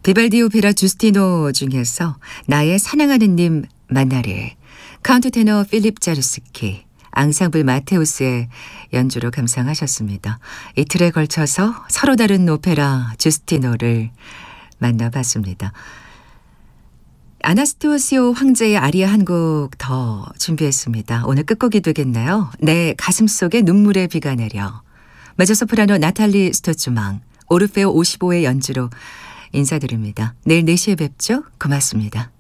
비발디 오페라 주스티노 중에서 나의 사랑하는 님 만나리, 카운트 테너 필립 자르스키, 앙상블 마테우스의 연주로 감상하셨습니다. 이틀에 걸쳐서 서로 다른 오페라 주스티노를 만나봤습니다. 아나스토시오 황제의 아리아 한 곡 더 준비했습니다. 오늘 끝곡이 되겠나요? 내 가슴속에 눈물의 비가 내려. 메조소프라노 나탈리 스토츠망, 오르페오 55의 연주로 인사드립니다. 내일 4시에 뵙죠. 고맙습니다.